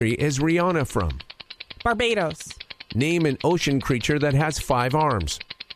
is Rihanna from? Barbados. Name an ocean creature that has 5 arms.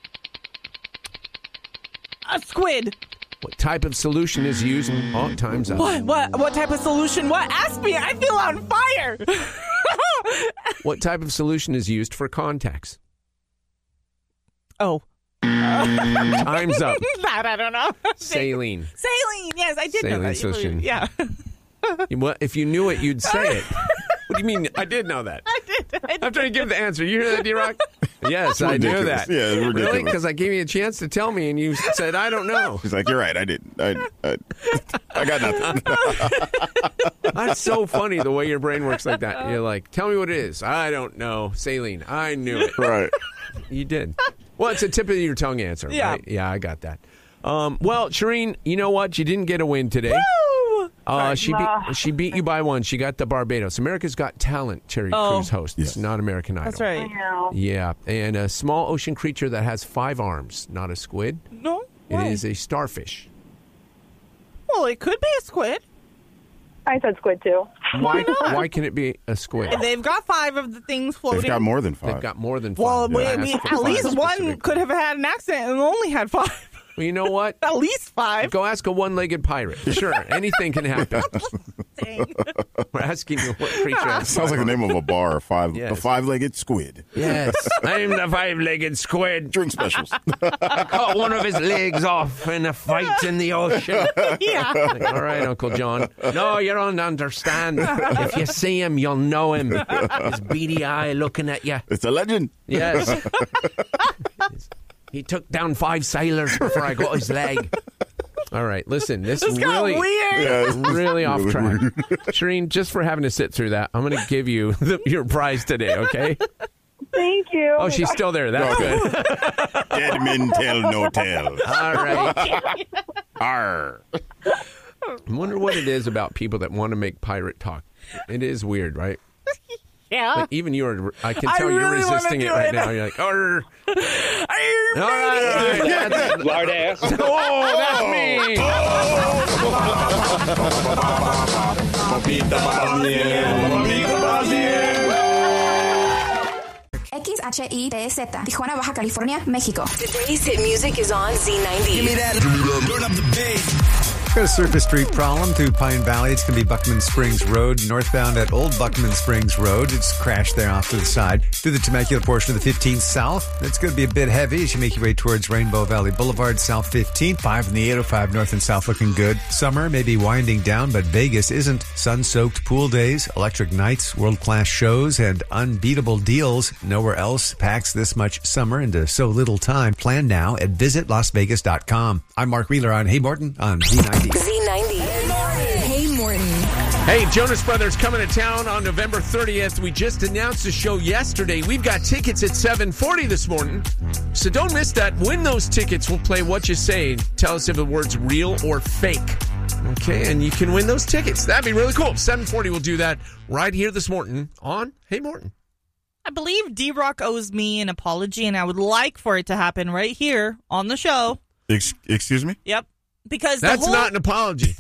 A squid. What type of solution is used? Oh, time's up. What type of solution? What? Ask me. I feel on fire. What type of solution is used for contacts? Oh. Time's up. That I don't know. Saline. Saline. Yes, I did know that. Solution. Yeah. Well, if you knew it, you'd say it. What do you mean? I did know that. I did. I'm trying to give the answer. You hear that, D-Rock? Yes, I knew that. Yeah, it's ridiculous. Really? Because I gave you a chance to tell me, and you said, I don't know. He's like, you're right. I didn't. I got nothing. That's so funny the way your brain works like that. You're like, tell me what it is. I don't know. Saline. I knew it. Right. You did. Well, it's a tip of your tongue answer. Yeah. Right? Yeah, I got that. Well, Shireen, you know what? You didn't get a win today. Woo! She beat you by 1. She got the Barbados. America's Got Talent, Terry Crews hosts, Yes. not American Idol. That's right. I know. Yeah, and a small ocean creature that has 5 arms, not a squid. No. It Why? is a starfish. Well, it could be a squid. I said squid too. Why can it be a squid? They've got 5 of the things floating. They've got more than They've 5. got more than 5. Well, Yeah, I maybe asked for at 5 least one specifically. could have had an accident and only had 5. Well, you know what? At least 5. Go ask a one-legged pirate. Sure, anything can happen. Dang. We're asking you what creature has Sounds like the name of a bar. The Yes. 5-legged squid. Yes, I'm the 5-legged squid. Drink specials. Cut one of his legs off in a fight in the ocean. Yeah. Like, all right, Uncle John. No, you don't understand. If you see him, you'll know him. His beady eye looking at you. It's a legend. Yes. He took down 5 sailors before I got his leg. All right, listen, this This got really, weird. Yeah, it's really off really track. weird. Shireen, just for having to sit through that, I'm going to give you your prize today, okay? Thank you. Oh, she's still there. That's good. Dead men tell no tale. All right. Arr. I wonder what it is about people that want to make pirate talk. It is weird, right? Yeah. Like even I can I tell you're really wanna resisting it do right it. now. You're like, "Arr." Are you All right. That's, Lard ass. oh, that's me. XHITZ, Tijuana, Baja California, México. Today's hit music is on Z90. Got a surface street problem through Pine Valley. It's going to be Buckman Springs Road, northbound at Old Buckman Springs Road. It's crashed there off to the side. Through the Temecula portion of the 15th South, it's going to be a bit heavy as you make your way towards Rainbow Valley Boulevard, South 15. 5 in the 805 north and south looking good. Summer may be winding down, but Vegas isn't. Sun-soaked pool days, electric nights, world-class shows, and unbeatable deals. Nowhere else packs this much summer into so little time. Plan now at visitlasvegas.com. I'm Mark Wheeler on Hey Morton on Z90. Z90. Hey, Morton. Hey, Jonas Brothers coming to town on November 30th. We just announced the show yesterday. We've got tickets at 7:40 this morning. So don't miss that. Win those tickets. We'll play What You Say. Tell us if the word's real or fake. Okay, and you can win those tickets. That'd be really cool. 7:40, we'll do that right here this morning on Hey Morton. I believe D-Rock owes me an apology, and I would like for it to happen right here on the show. Excuse me? Yep. Because That's the whole... not an apology.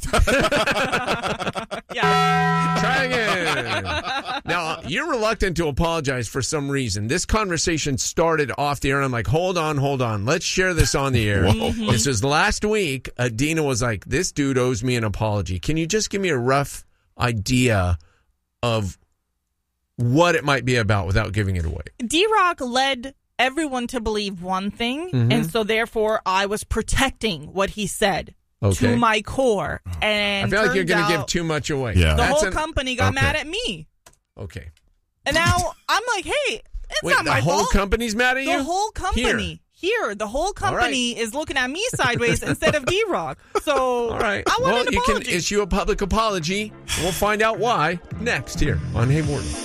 Yeah. Try again. Now, you're reluctant to apologize for some reason. This conversation started off the air, and I'm like, hold on. Let's share this on the air. This was last week. Adina was like, this dude owes me an apology. Can you just give me a rough idea of what it might be about without giving it away? D-Rock led everyone to believe one thing, and so therefore I was protecting what he said to my core. And I feel like you're going to give out too much away. Yeah. the whole company got mad at me. Okay. And now I'm like, hey, it's Wait, not the my whole fault. company's mad at you? The whole company. Here, the whole company is looking at me sideways instead of D-Rock. So All right. I want Well, an you apology. can issue a public apology. We'll find out why next here on Hey Morton.